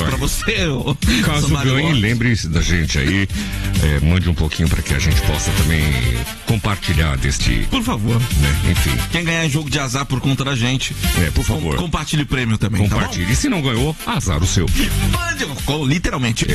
pra você. Caso ganhe, lembre-se da gente aí. Mande um pouquinho pra que a gente possa também compartilhar deste... Por favor. Né? Enfim. Quem ganhar jogo de azar por conta da gente. Por favor. Compartilhe o prêmio também. Compartilhe. Tá bom? E se não ganhou, azar o seu. Literalmente.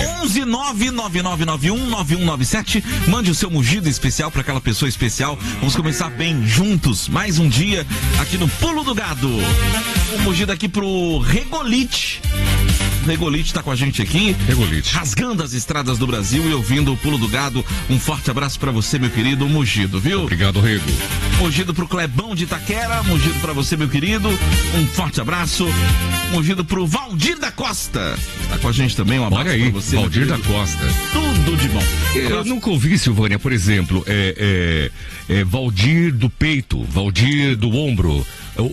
11999919197. Mande o seu mugido especial pra aquela pessoa especial. Vamos começar bem juntos. Mais um dia aqui no Pulo do Gado. Um mugido aqui pro Regolite. Regolite tá com a gente aqui. Regolite. Rasgando as estradas do Brasil e ouvindo o Pulo do Gado. Um forte abraço pra você, meu querido Mugido, viu? Obrigado, Rego. Mugido pro Clebão de Itaquera. Mugido pra você, meu querido. Um forte abraço. Mugido pro Valdir da Costa. Tá com a gente também. Um abraço. Olha aí, pra você, Valdir da Costa. Tudo de bom. Eu nunca ouvi, Silvânia, por exemplo, Valdir do peito, Valdir do ombro,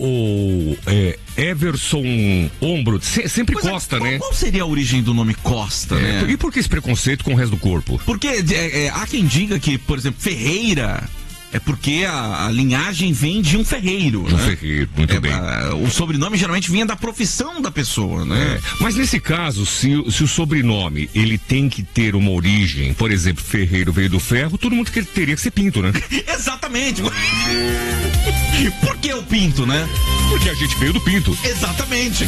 Everson ombro, sempre Costa, né? Qual seria a origem do nome Costa, né? E por que esse preconceito com o resto do corpo? Porque há quem diga que, por exemplo, Ferreira é porque a linhagem vem de um ferreiro, De um né? ferreiro, muito bem. O sobrenome geralmente vinha da profissão da pessoa, né? Mas nesse caso, se o sobrenome ele tem que ter uma origem, por exemplo, Ferreiro veio do ferro, todo mundo teria que ser Pinto, né? Exatamente. Por que o Pinto, né? Porque a gente veio do Pinto. Exatamente.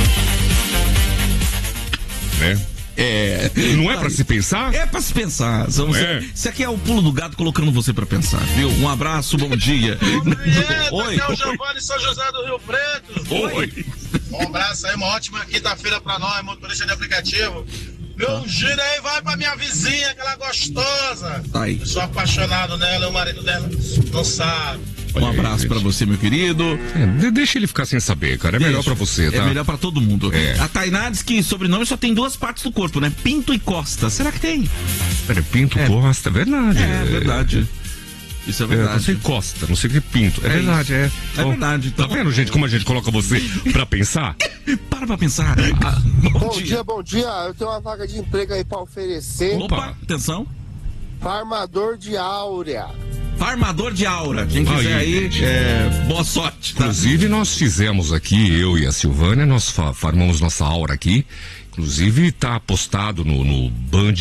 Né? Não é pra se pensar? É pra se pensar. Isso aqui é o Pulo do Gado colocando você pra pensar, viu? Um abraço, bom dia. Oi. Aqui é o Giovanni São José do Rio Preto. Oi. Um abraço aí, uma ótima quinta-feira pra nós, motorista de aplicativo. Meu giro aí vai pra minha vizinha, aquela gostosa. Aí. Eu sou apaixonado nela, o marido dela não sabe. Um abraço pra você, meu querido. Deixa ele ficar sem saber, cara. É melhor pra você, tá? É melhor pra todo mundo. A Tainá diz que sobrenome só tem duas partes do corpo, né? Pinto e Costa. Será que tem? Pinto, Costa, é verdade. É verdade. Isso é verdade. Não sei Costa, não sei que Pinto. É verdade, É verdade. Tá vendo, gente, como a gente coloca você pra pensar? Para pra pensar. Bom dia. Eu tenho uma vaga de emprego aí pra oferecer. Opa, atenção. Farmador de áurea. Farmador de aura. Quem quiser aí, boa sorte. Tá? Inclusive, nós fizemos aqui, eu e a Silvânia, nós farmamos nossa aura aqui. Inclusive, tá postado no Band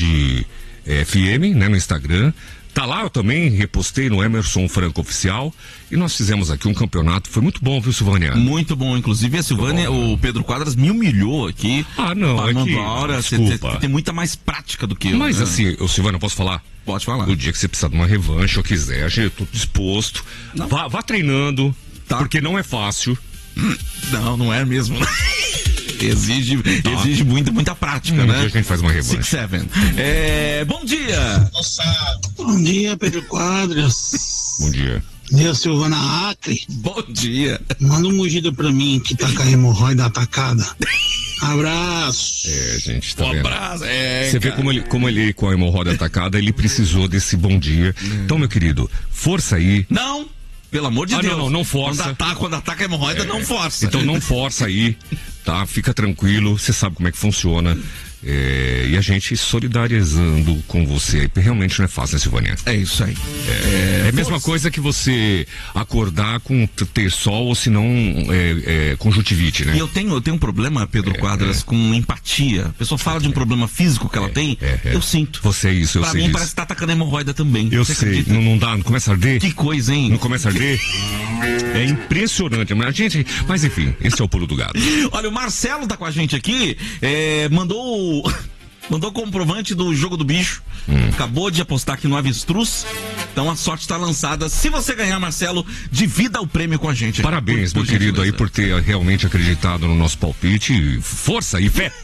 FM, né, no Instagram. Tá lá, eu também repostei no Emerson Franco Oficial. E nós fizemos aqui um campeonato. Foi muito bom, viu, Silvânia? Muito bom. Inclusive, a Silvânia, o Pedro Quadras me humilhou aqui. Não, farmando aura. Você tem muita mais prática do que eu. Mas né? assim, Silvânia, posso falar? Pode falar. O dia que você precisar de uma revanche ou quiser, eu tô disposto. Vá treinando, tá? Porque não é fácil. Não é mesmo. Exige muita prática, né? A gente faz uma revanche. 6-7. Bom dia. Bom dia, Pedro Quadras. Bom dia. Dia, Silvana Acre. Bom dia. Manda um mugido pra mim que tá com a hemorroida atacada. Abraço. Gente, tá um vendo? Abraço. Você vê como ele, com a hemorroida atacada, ele precisou desse bom dia. Então, meu querido, força aí. Não, pelo amor de Deus. Não força. Quando ataca a hemorroida, não força. Então não força aí, tá? Fica tranquilo, você sabe como é que funciona. E a gente solidarizando com você. Realmente não é fácil, né, Silvânia? É isso aí. É a mesma coisa que você acordar com ter sol ou se não conjuntivite, né? E eu tenho um problema, Pedro Quadras, com empatia. A pessoa fala de um problema físico que ela tem, eu sinto. Você é isso, eu sei. Pra mim parece que tá atacando hemorroida também. Eu sei, não dá, não começa a arder? Que coisa, hein? Não começa a arder? É impressionante. Mas enfim, esse é o Pulo do Gado. Olha, o Marcelo tá com a gente aqui, mandou o comprovante do jogo do bicho. Acabou de apostar aqui no Avestruz. Então a sorte está lançada. Se você ganhar, Marcelo, divida o prêmio com a gente. Parabéns, meu querido, aí por ter realmente acreditado no nosso palpite. Força e fé.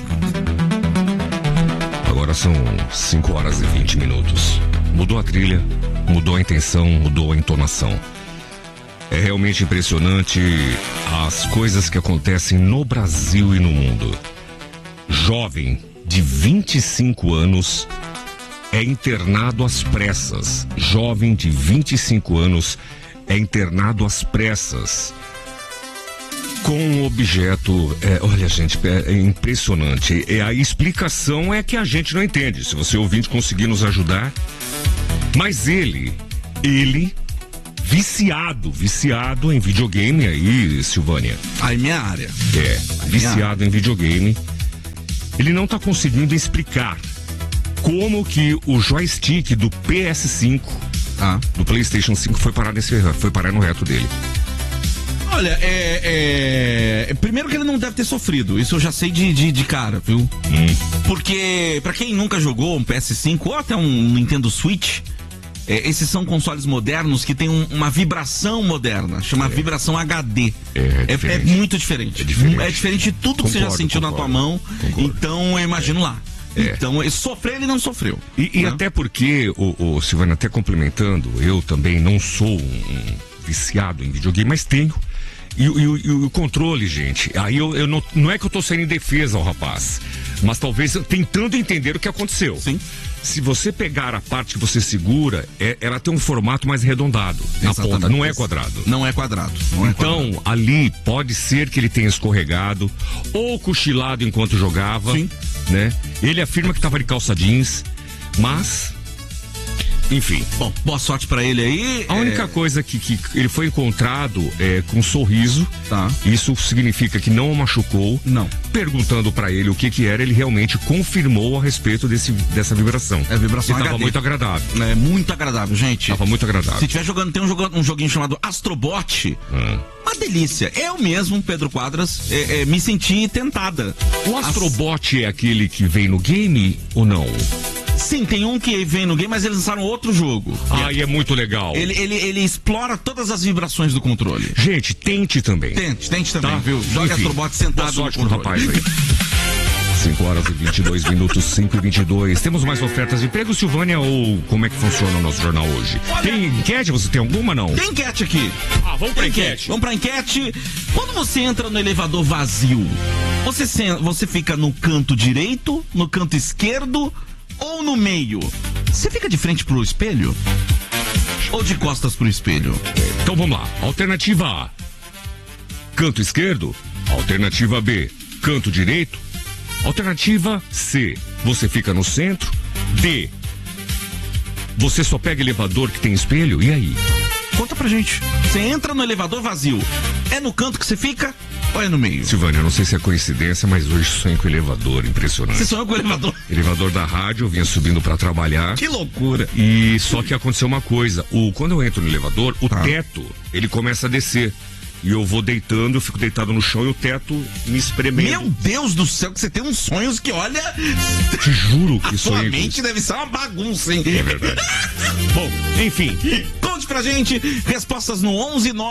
Agora são 5h20. Mudou a trilha, mudou a intenção, mudou a entonação. É realmente impressionante as coisas que acontecem no Brasil e no mundo. Jovem de 25 anos é internado às pressas. Jovem de 25 anos é internado às pressas com um objeto. Olha, gente, é impressionante. A explicação é que a gente não entende. Se você ouvinte conseguir nos ajudar. Mas ele viciado em videogame aí, Silvânia. Aí minha área. Viciado em videogame. ele não tá conseguindo explicar como que o joystick do PS5, do PlayStation 5, foi parar no reto dele. Olha, primeiro que ele não deve ter sofrido, isso eu já sei de cara, viu? Porque, pra quem nunca jogou um PS5 ou até um Nintendo Switch, esses são consoles modernos que tem uma vibração moderna, chama vibração HD. É muito diferente. É diferente de tudo que você já sentiu na tua mão. Então, eu imagino lá. Então, sofrer ele não sofreu. E até porque, Silvana, até complementando, eu também não sou um viciado em videogame, mas tenho. E o controle, gente, aí eu não é que eu tô saindo em defesa ao rapaz, mas talvez tentando entender o que aconteceu. Sim. Se você pegar a parte que você segura, ela tem um formato mais arredondado na ponta, não é quadrado. Não é quadrado. Então, ali pode ser que ele tenha escorregado ou cochilado enquanto jogava. Sim. Né? Ele afirma que estava de calça jeans, mas... Enfim. Bom, boa sorte pra ele aí. A única coisa que ele foi encontrado com um sorriso. Tá. Isso significa que não o machucou. Não. Perguntando pra ele o que era, ele realmente confirmou a respeito dessa vibração. Vibração e HD. tava muito agradável. É muito agradável, gente. Tava muito agradável. Se tiver jogando, tem um joguinho chamado Astrobot. Uma delícia. Eu mesmo, Pedro Quadras, me senti tentada. O Astrobot é aquele que vem no game ou não? Sim, tem um que vem no game, mas eles lançaram outro jogo. E é muito legal. Ele explora todas as vibrações do controle. Gente, tente também. Tente também, viu? Joga Astrobot sentado boa sorte no rapaz aí. 5 horas e 22 minutos, 5 e 22. Temos mais ofertas de emprego, Silvânia, ou como é que funciona o nosso jornal hoje? Tem enquete? Você tem alguma, não? Tem enquete aqui. Vamos pra enquete. Vamos pra enquete. Quando você entra no elevador vazio, você fica no canto direito, no canto esquerdo ou no meio? Você fica de frente pro espelho? Ou de costas pro espelho? Então vamos lá. Alternativa A, canto esquerdo. Alternativa B, canto direito. Alternativa C, você fica no centro. D, você só pega elevador que tem espelho. E aí? Conta pra gente. Você entra no elevador vazio, é no canto que você fica ou é no meio? Silvânia, eu não sei se é coincidência, mas hoje sonho com o elevador, impressionante. Você sonhou com o elevador? Elevador da rádio, eu vinha subindo pra trabalhar. Que loucura. E só que aconteceu uma coisa, quando eu entro no elevador, o teto, ele começa a descer. E eu vou deitando, eu fico deitado no chão e o teto me espremendo. Meu Deus do céu, que você tem uns sonhos que, olha... Te juro que sonho. A sonho. sua mente deve ser uma bagunça, hein? É verdade. Bom, enfim. Conte pra gente, respostas no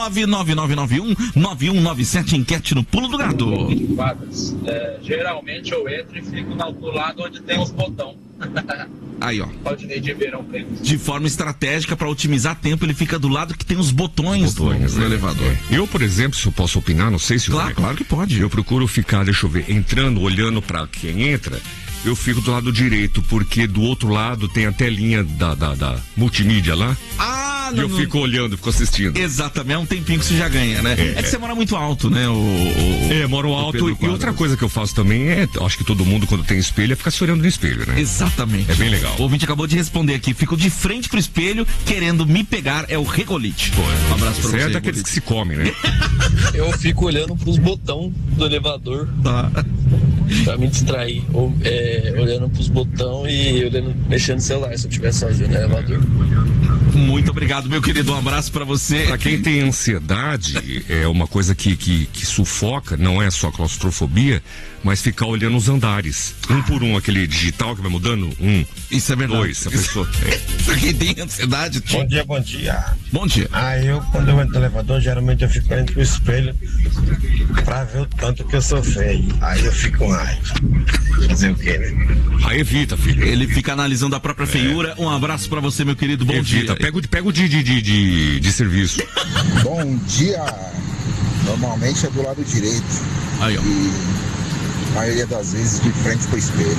11999919197, enquete no Pulo do Gato. Geralmente eu entro e fico do lado onde tem os botões. Aí, ó. Rodinei de verão preto. De forma estratégica, pra otimizar tempo, ele fica do lado que tem os botões no elevador. Eu, por exemplo, se eu posso opinar, não sei se... Claro que pode. Eu procuro ficar, deixa eu ver, entrando, olhando pra quem entra, eu fico do lado direito, porque do outro lado tem a telinha da multimídia lá. E eu fico olhando, fico assistindo. Exatamente, é um tempinho que você já ganha, né? É que você mora muito alto, né? Moro alto. E outra coisa que eu faço também acho que todo mundo quando tem espelho, é ficar se olhando no espelho, né? Exatamente. É bem legal. O ouvinte acabou de responder aqui, fico de frente pro espelho, querendo me pegar, é o Regolite. Um abraço pra você. É daqueles que se comem, né? Eu fico olhando pros botões do elevador. Tá. Pra me distrair. Olhando pros botões e mexendo no celular, se eu estiver sozinho no elevador. Muito obrigado, meu querido. Um abraço pra você. Pra quem tem ansiedade, é uma coisa que sufoca, não é só claustrofobia, mas ficar olhando os andares. Um por um, aquele digital que vai mudando. Isso é verdade. 2, a pessoa. Pra quem tem ansiedade. Bom dia, bom dia. Bom dia. Quando eu entro no elevador, geralmente eu fico entre o espelho pra ver o tanto que eu sou feio. Aí eu fico com raiva. Fazer o quê, né? Aí evita, filho. Ele fica analisando a própria feiura. Um abraço pra você, meu querido. Bom dia. Pega o de serviço. Bom dia. Normalmente é do lado direito. Aí, ó. E a maioria das vezes de frente pro espelho.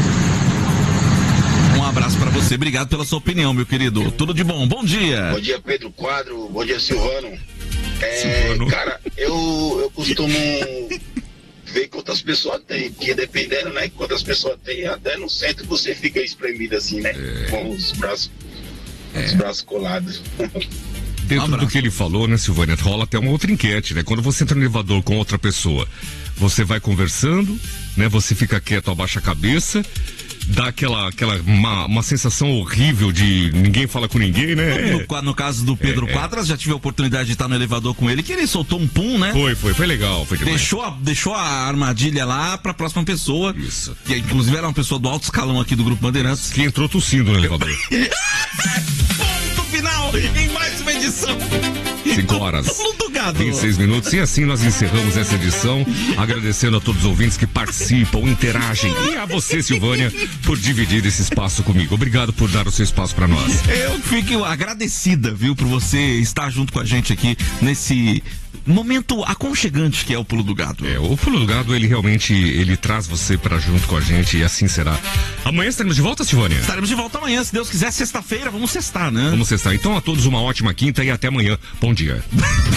Um abraço pra você. Obrigado pela sua opinião, meu querido. Tudo de bom. Bom dia. Bom dia, Pedro Quadro. Bom dia, Silvano. Cara, eu costumo ver quantas pessoas tem, porque dependendo, né, quantas pessoas tem, até no centro você fica espremido assim, né, com os braços colados. Dentro do que ele falou, né, Silvânia, rola até uma outra enquete, né? Quando você entra no elevador com outra pessoa, você vai conversando, né? Você fica quieto, abaixa a cabeça, dá uma sensação horrível de ninguém fala com ninguém, né? No caso do Pedro Quadras, já tive a oportunidade de estar no elevador com ele, que ele soltou um pum, né? Foi legal, foi demais. Deixou a armadilha lá pra próxima pessoa. Isso. Que inclusive era uma pessoa do alto escalão aqui do Grupo Bandeirantes. Que entrou tossindo no elevador. Ponto final em mais uma edição. 5 horas, 26 minutos. E assim nós encerramos essa edição, agradecendo a todos os ouvintes que participam, interagem, e a você, Silvânia, por dividir esse espaço comigo. Obrigado por dar o seu espaço para nós. Eu fico agradecida, viu, por você estar junto com a gente aqui nesse momento aconchegante que é o Pulo do Gado. O Pulo do Gado, ele realmente, ele traz você pra junto com a gente, e assim será. Amanhã estaremos de volta, Silvânia? Estaremos de volta amanhã, se Deus quiser, sexta-feira, vamos sextar, né? Vamos sextar. Então a todos uma ótima quinta e até amanhã. Bom dia.